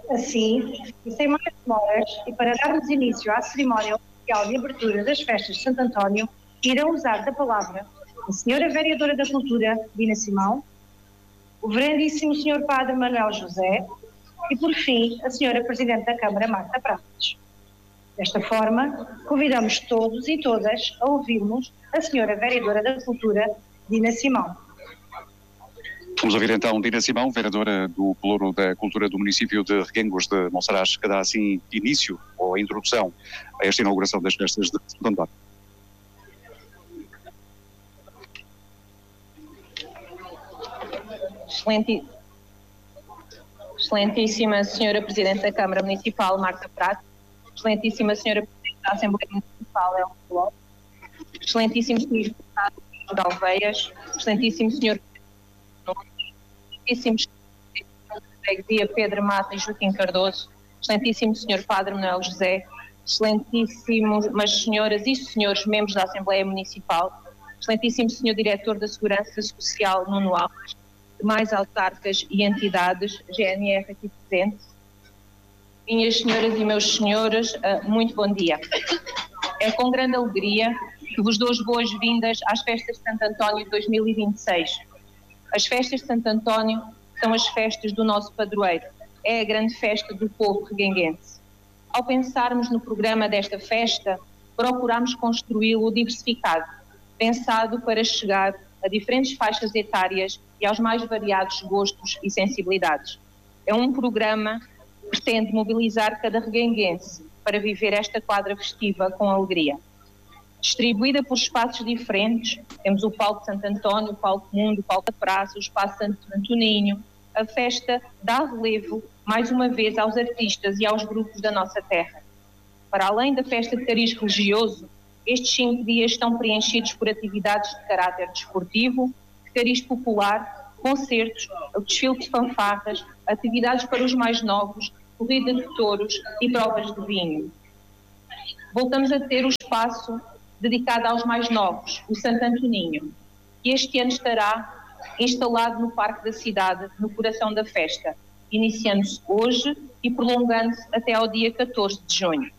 Assim, e sem mais demoras, e para darmos início à cerimónia oficial de abertura das festas de Santo António, irão usar da palavra a Senhora Vereadora da Cultura, Dina Simão, o Reverendíssimo Senhor Padre Manuel José e, por fim, a Senhora Presidente da Câmara, Marta Prates. Desta forma, convidamos todos e todas a ouvirmos a Senhora Vereadora da Cultura, Dina Simão. Vamos ouvir então Dina Simão, vereadora do Pelouro da Cultura do município de Reguengos de Monsaraz, que dá assim início ou a introdução a esta inauguração das festas de Santo António. Excelentíssima Senhora Presidente da Câmara Municipal, Marta Prates, Excelentíssima Senhora Presidente da Assembleia Municipal, Elma Lopes, Excelentíssimo Senhor Deputado de Alveias, Excelentíssimo Senhor Excelentíssimo Senhor Freguesia Pedro Mata e Joaquim Cardoso, Excelentíssimo Senhor Padre Manuel José, Excelentíssimas Senhoras e Senhores membros da Assembleia Municipal, Excelentíssimo Senhor Diretor da Segurança Social Nuno Alves, demais autarcas e entidades, GNR aqui presentes, minhas senhoras e meus senhores, muito bom dia. É com grande alegria que vos dou as boas-vindas às festas de Santo António de 2026. As festas de Santo António são as festas do nosso padroeiro, é a grande festa do povo reguenguense. Ao pensarmos no programa desta festa, procuramos construí-lo diversificado, pensado para chegar a diferentes faixas etárias e aos mais variados gostos e sensibilidades. É um programa que pretende mobilizar cada reguenguense para viver esta quadra festiva com alegria. Distribuída por espaços diferentes, temos o Palco de Santo António, o Palco Mundo, o Palco da Praça, o Espaço Santo Antoninho. A festa dá relevo, mais uma vez, aos artistas e aos grupos da nossa terra. Para além da festa de cariz religioso, estes 5 dias estão preenchidos por atividades de caráter desportivo, de cariz popular, concertos, o desfile de fanfarras, atividades para os mais novos, corrida de touros e provas de vinho. Voltamos a ter o espaço dedicado aos mais novos, o Santo Antoninho, que este ano estará instalado no Parque da Cidade, no coração da festa, iniciando-se hoje e prolongando-se até ao dia 14 de junho.